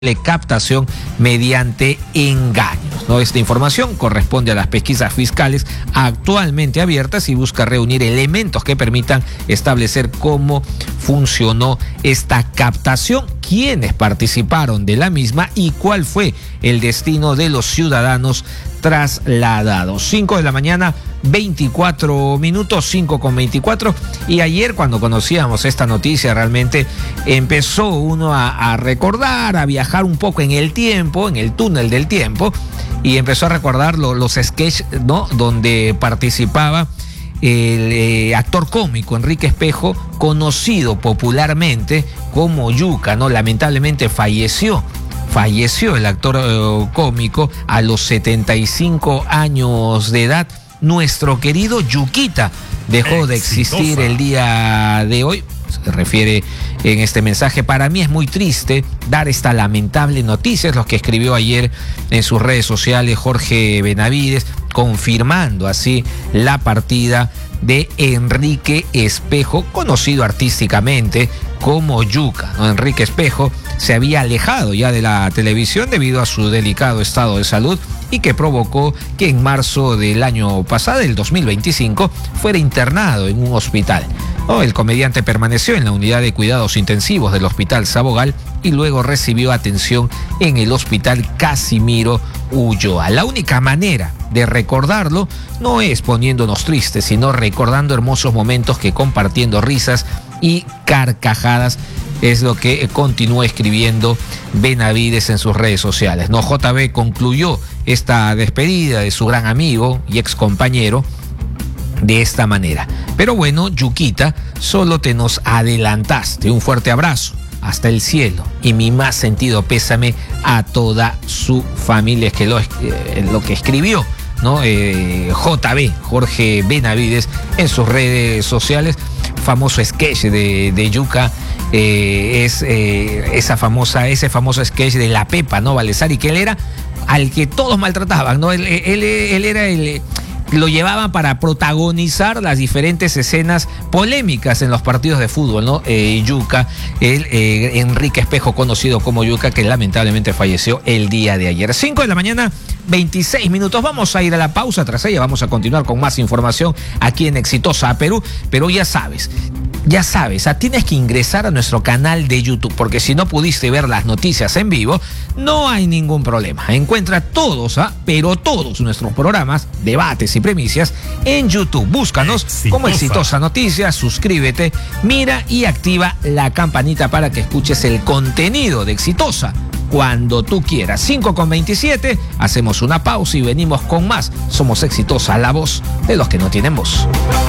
captación mediante engaños, ¿no? Esta información corresponde a las pesquisas fiscales actualmente abiertas y busca reunir elementos que permitan establecer cómo funcionó esta captación, quiénes participaron de la misma y cuál fue el destino de los ciudadanos trasladados. 5 de la mañana, 24 minutos, 5:24. Y ayer, cuando conocíamos esta noticia, realmente empezó uno a recordar, a viajar un poco en el tiempo, en el túnel del tiempo, y empezó a recordar los sketches, ¿no?, donde participaba el actor cómico Enrique Espejo, conocido popularmente como Yuca, ¿no? Lamentablemente falleció el actor cómico a los 75 años de edad. Nuestro querido Yuquita dejó de existir el día de hoy. Se refiere en este mensaje: para mí es muy triste dar esta lamentable noticia. Es lo que escribió ayer en sus redes sociales Jorge Benavides, confirmando así la partida de Enrique Espejo, conocido artísticamente como Yuca, ¿no? Enrique Espejo se había alejado ya de la televisión debido a su delicado estado de salud y que provocó que en marzo del año pasado, el 2025, fuera internado en un hospital. El comediante permaneció en la unidad de cuidados intensivos del Hospital Sabogal y luego recibió atención en el Hospital Casimiro Ulloa. La única manera de recordarlo no es poniéndonos tristes, sino recordando hermosos momentos que, compartiendo risas y carcajadas, es lo que continúa escribiendo Benavides en sus redes sociales, ¿no? JB concluyó esta despedida de su gran amigo y ex compañero de esta manera: pero bueno, Yuquita, solo te nos adelantaste. Un fuerte abrazo hasta el cielo y mi más sentido pésame a toda su familia. Es que lo que escribió, ¿no? JB, Jorge Benavides, en sus redes sociales. Famoso sketch de Yuca, ese famoso sketch de la Pepa, ¿no? Valesari, que él era al que todos maltrataban, ¿no? Él era lo llevaban para protagonizar las diferentes escenas polémicas en los partidos de fútbol, ¿no? Yuca, Enrique Espejo, conocido como Yuca, que lamentablemente falleció el día de ayer. 5 de la mañana, 26 minutos. Vamos a ir a la pausa. Tras ella vamos a continuar con más información aquí en Exitosa Perú. Pero ya sabes, tienes que ingresar a nuestro canal de YouTube, porque si no pudiste ver las noticias en vivo, no hay ningún problema. Encuentra todos nuestros programas, debates y primicias en YouTube. Búscanos como Exitosa Noticias, suscríbete, mira y activa la campanita para que escuches el contenido de Exitosa cuando tú quieras. 5:27, hacemos una pausa y venimos con más. Somos Exitosa, la voz de los que no tienen voz.